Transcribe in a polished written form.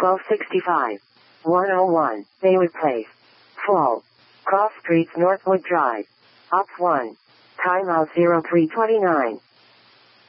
1265. 101, Baywood Place. Full. Cross Streets, Northwood Drive. Op 1. Timeout 0329.